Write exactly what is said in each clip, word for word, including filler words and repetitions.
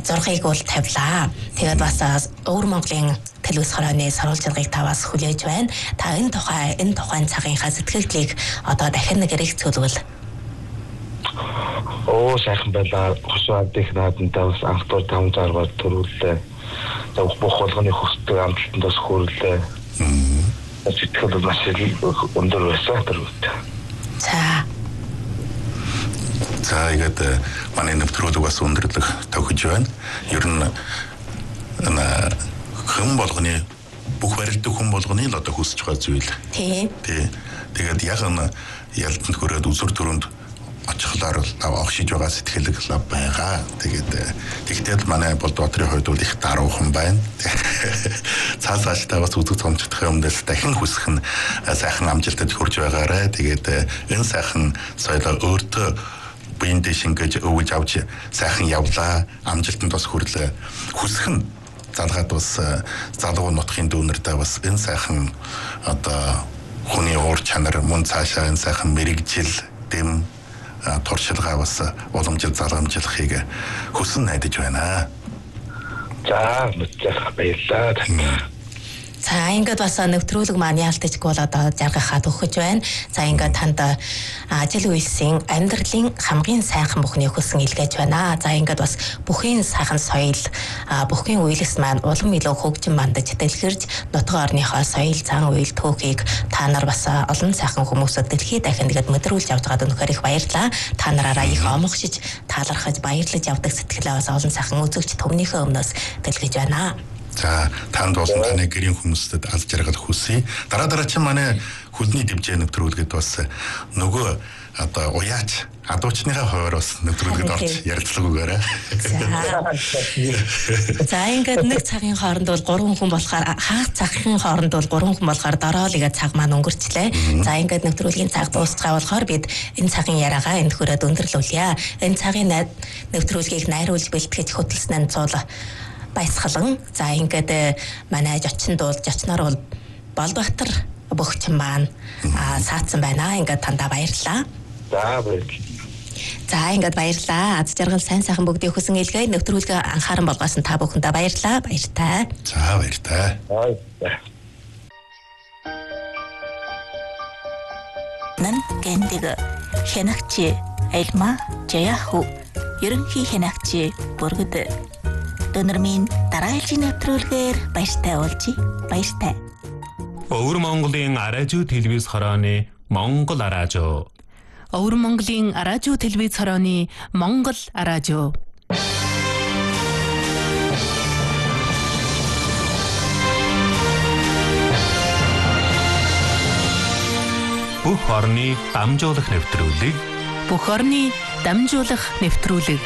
зургийг бол тавилаа. Тэгээд бас Өвөр Монголын Телевиз хорооны сурвалжлагыг та бас хүлээж байна. Та энэ тухай энэ тухайн цагийнхаа сэтгэлдлийг одоо дахин нэг эрэг цөлгөл. Оо сайхан байлаа. Хошуудын наадантаа бас анхдуур таван заргаар төрүүллээ. За бүх болгоны хөстэй амталтанд бас хөөрлөө. Сэтгэл бас өндөр байсан төрүүлээ. За. За ихэд манай нэвтрүүлэг бас өндөрлөх тохиж байна. Ер нь хэн болгоны бүх барилдаг хүн болгоны л одоо хүсэж байгаа зүйл. Тийм. Тий. Тэгээд яг нь ялтанд хүрээд үзүр төрөнд очихлоор огшиж байгаа сэтгэлэг лав байгаа. Тэгээд тэгтэл манай Болдбаатарын хувьд бол их даруухан байна. Цаас цаашдаа бас үзэг цомчдох юмдээс дахин хүсэх нь сайхан амжилтад хүрж байгаарэ. Тэгээд энэ сайхан соёлоо өөртөө биендээ шингээж өвж авч сайхан явлаа. Амжилтанд бас хүрлээ. Хүсэх нь залгаад бас залуу нутгийн дүүнэртэй бас энэ сайхан одоо хүний уур чанар мөн цаашаа энэ сайхан мэрэгжил дэм туршилгаа бас уламжил заламжлахыг хүсэн найдаж байна. За мэдээ баярлалаа. За ингээд бас нэвтрүүлэг маань яалтчгүй бол одоо жаргахад өгч байна. За ингээд танд ажил үйлсийн амьдралын хамгийн сайхан бүхний хүсэн илгээж байна. За ингээд бас бүхний сайхан соёл бүхний үйлс маань улам илүү хөгжин мандаж дэлгэрж нутгийн орныхоо соёл зан үйл түүхийг та нар бас олон сайхан хүмүүсөд дэлхийд дахин тэгээд мэдрүүлж явж байгаад өнөхөр их баярлалаа. Та нараараа их омгшиж талархаж баярлаж явдаг сэтгэлээ бас олон сайхан үзэгч төвнийхөө өмнөөс дэлгэж байна. За танд болсон таны гэрийн хүмүүстэд алж жаргал хүсье. Дараа дараа чинь манай хөлний дэмжээ нэвтрүүлгээд бас нөгөө одоо уяач адуучныхаа хуваар бас нэвтрүүлгээд орж ярилцлага өгөөрэй. За ингээд нэг цагийн хооронд бол гурван хүн болохоор хагас цагийн хооронд бол гурван хүн болохоор дороолыга цаг маань өнгөрчлээ. За ингээд нэвтрүүлгийн цаг дуусчихаа болохоор бид энэ цагийн яриагаа энд хүрээд өндөрлүүлье. Энэ цагийн нэвтрүүлгийг найруулж бэлтгэж хөтлсөн нь цуул баясгалан. За ингээд манай жочинд бол жочноор бол Болдбаатар бөхчин маань саацсан байна. Ингээд тандаа баярлалаа. За баярлалаа. За ингээд баярлалаа. Аз жаргал сайн сайхан бүгдийг хүсэн илгээ нэвтрүүлгээ анхааран болгоосон та бүхэндээ баярлалаа. Баяртай. За баяртай. Нан гэндэг хянагчи айлма жаяху ерөнхий хянагчи бүргэд Өнөрмийн дараагийн нэвтрүүлгээр баяртай уулзъя. Баяртай. Өвөр Монголын Аражуу телевиз хорооны Монгол Аражуу. Өвөр Монголын Аражуу телевиз хорооны Монгол Аражуу. Бүх орны дамжуулах нэвтрүүлэг. Бүх орны дамжуулах нэвтрүүлэг.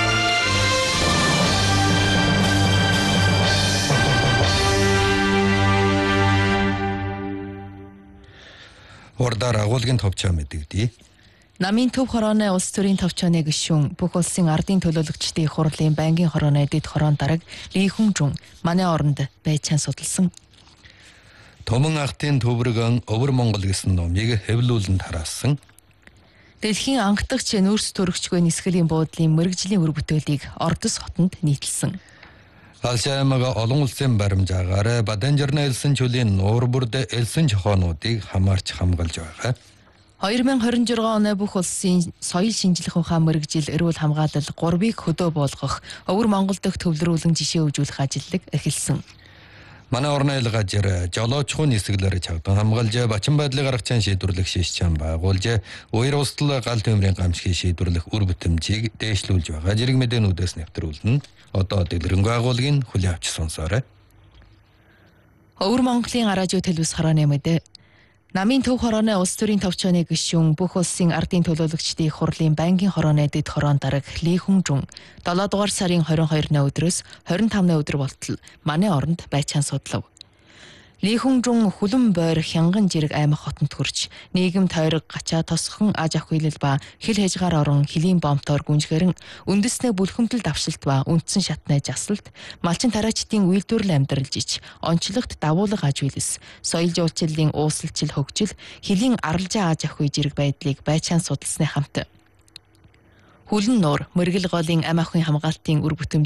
Урдаар агуулгын товчоо мэдэгдээ. Намын төв хорооны улс төрийн товчооны гишүүн бүх улсын ардын төлөөлөгчдийн хурлын байнгын хорооны дэд хороон дарга Ли Хүн-жун манай оронд байцаан судалсан. Томон ахтын төврөгөн Өвөр Монгол гэсэн номыг хэвлүүлэн тараасан. Дэлхийн анхдагч нүүрс төрөгчгүй нисгэлийн буудлын мэрэгжлийн үр бүтээлийг Ордос хотод нийтэлсэн. Алшаймага олон улсын баримжаагаар Баданжирна элсэн чөлийн нуур бүрд элсэн жохоонуудыг хамаарч хамгаалж байгаа. хоёр мянга хорин жургаан оны бүх улсын соёл шинжлэх ухаан мэрэгжил эрүүл хамгаалал гурвыг хөдөө болгох Өвөр Монгол дахь төвлөрүүлэн жишээ өгүүлэх ажиллаг эхэлсэн. Манай орны айлгажир жолоочхон нисгэлээр чагдан хамгаалж бачин байдлыг гаргачаан шийдвэрлэх шиш чам байгуулж уяр устал гал төмрийн гамшигыг шийдвэрлэх үр бүтэмжийг дээшлүүлж байгаа. Жирэг мэдээнүүдээс нэвтрүүлнэ. Одоо дэлгэрэнгүй агуулгын хүлээн авч сонсоорой. Өвөр Монголын Аражуу телевиз хорооны мэдээ. Намын төв хорооны улс төрийн товчооны гишүүн бүх улсын ардын төлөөлөгчдийн хурлын байнгын хорооны дэд хороон дарга Ли Хүн-жун долоо дугаар сарын хорин хоёрны өдрөөс хорин тавны өдөр болтол манай оронд байцаан судлав. Ли Хүн-жун хүлэн бойр хянган жирэг аймаг хотод хүрч нийгэм тойрог гачаа тосхон аж ах үйлэл ба хил хязгаар орон хилийн бомтоор гүнжгэрэн үндэснээ бүлхэмтэл давшилт ба үндсэн шатны жасалт малчин тараачдын үйлдвэрлэл амьдралж ич онцлогт давуулга аж үйлс соёл жуулчлалын уусалчил хөгжил хилийн аралжаа аж ах үе жирэг байдлыг байцаан судалсны хамт Хүлэн нуур мэрэгэл голын ам ахуйн хамгаалтын үр бүтэм